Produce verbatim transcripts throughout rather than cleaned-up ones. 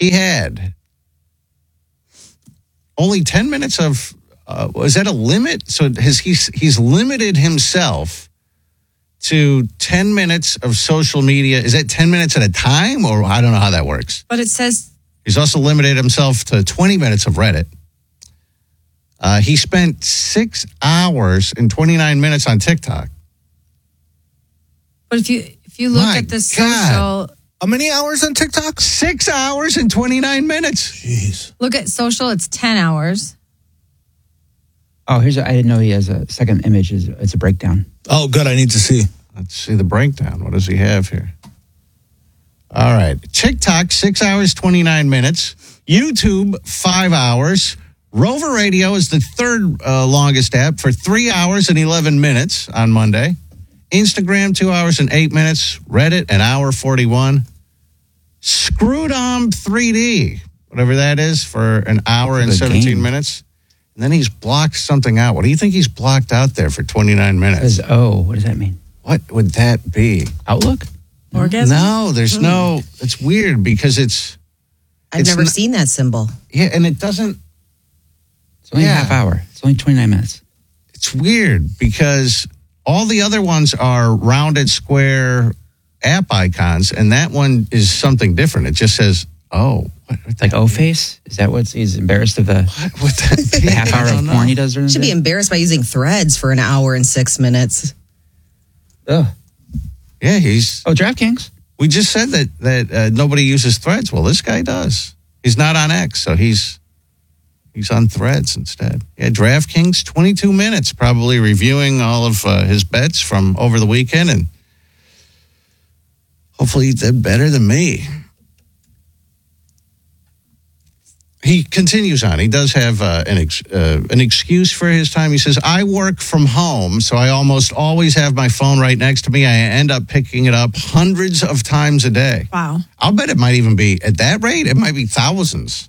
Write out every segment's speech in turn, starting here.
he had only ten minutes of, uh, was that a limit? So has he's, he's limited himself to ten minutes of social media. Is that ten minutes at a time? Or I don't know how that works. But it says... He's also limited himself to twenty minutes of Reddit. Uh, he spent six hours and twenty-nine minutes on TikTok. But if you if you look My at the God. social... How many hours on TikTok? Six hours and twenty-nine minutes. Jeez. Look at social, it's ten hours. Oh, here's a, I didn't know he has a second image. Is It's a breakdown. Oh, good. I need to see. Let's see the breakdown. What does he have here? All right. TikTok, six hours, twenty-nine minutes. YouTube, five hours. Rover Radio is the third uh, longest app for three hours and eleven minutes on Monday. Instagram, two hours and eight minutes. Reddit, an hour, forty-one. Screwdom three D, whatever that is, for an hour and The seventeen game. minutes. And then he's blocked something out. What do you think he's blocked out there for twenty-nine It minutes? says, oh, what does that mean? What would that be? Outlook? Orgasm? No, there's no, it's weird because it's, I've It's never not- seen that symbol. yeah, and it doesn't, It's only Yeah. a half hour. It's only twenty-nine minutes. it's weird because all the other ones are rounded square app icons, and that one is something different. It just says, oh, what would It's like that O be? face. Is that what he's embarrassed of the, What would that be? the half I hour don't of know. porn he does during Should the be day? embarrassed by using Threads for an hour and six minutes. Ugh. Yeah, he's, Oh, DraftKings. we just said that, that uh, nobody uses Threads. Well, this guy does. He's not on X, so he's, he's on Threads instead. Yeah, DraftKings, twenty-two minutes, probably reviewing all of uh, his bets from over the weekend, and hopefully he did better than me. He continues on. He does have uh, an ex- uh, an excuse for his time. He says, I work from home, so I almost always have my phone right next to me. I end up picking it up hundreds of times a day. Wow. I'll bet it might even be, at that rate, it might be thousands.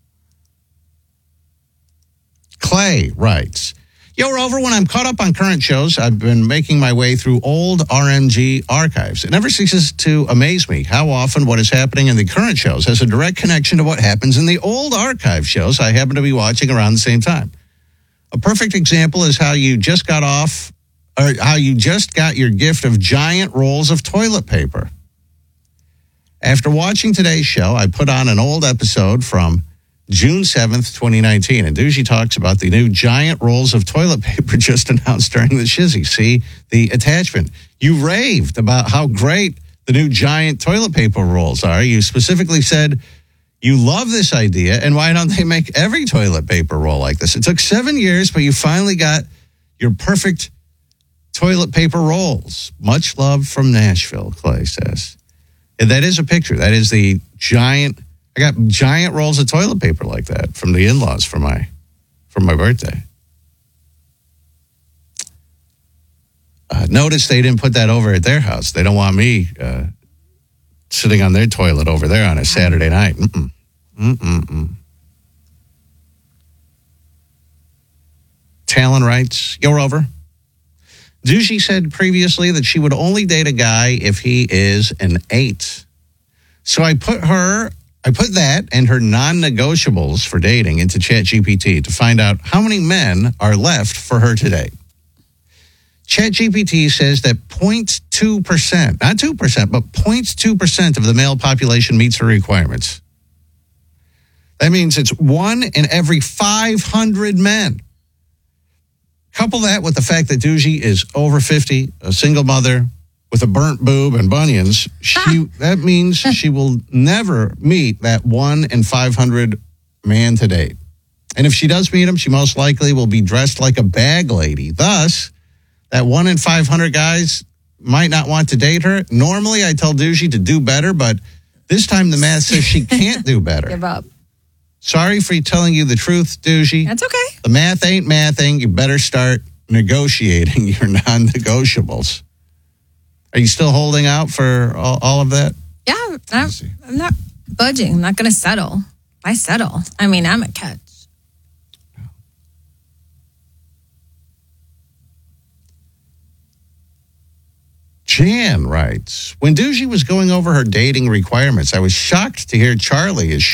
Clay writes, Yo, Rover, when I'm caught up on current shows, I've been making my way through old R M G archives. It never ceases to amaze me how often what is happening in the current shows has a direct connection to what happens in the old archive shows I happen to be watching around the same time. A perfect example is how you just got off, or how you just got your gift of giant rolls of toilet paper. After watching today's show, I put on an old episode from June seventh, twenty nineteen, and Doogie talks about the new giant rolls of toilet paper just announced during the shizzy. See the attachment. You raved about how great the new giant toilet paper rolls are. You specifically said you love this idea, and why don't they make every toilet paper roll like this? It took seven years, but you finally got your perfect toilet paper rolls. Much love from Nashville, Clay says. And that is a picture. That is the giant... I got giant rolls of toilet paper like that from the in-laws for my for my birthday. Uh, notice they didn't put that over at their house. They don't want me uh, sitting on their toilet over there on a Saturday night. Mm-mm. Mm-mm-mm. Talon writes, Yo, Rover. Doogie said previously that she would only date a guy if he is an eight. So I put her... I put that and her non-negotiables for dating into ChatGPT to find out how many men are left for her to date. ChatGPT says that zero point two percent, not two percent, but zero point two percent of the male population meets her requirements. That means it's one in every five hundred men. Couple that with the fact that Doogie is over fifty, a single mother, with a burnt boob and bunions, she that means she will never meet that one in five hundred man to date. And if she does meet him, she most likely will be dressed like a bag lady. Thus, that one in five hundred guys might not want to date her. Normally, I tell Doogie to do better, but this time the math says she can't do better. Give up. Sorry for telling you the truth, Doogie. That's okay. The math ain't mathing. You better start negotiating your non-negotiables. Are you still holding out for all, all of that? Yeah, I'm, I'm not budging. I'm not going to settle. I settle. I mean, I'm a catch. Jan writes, when Doogie was going over her dating requirements, I was shocked to hear Charlie is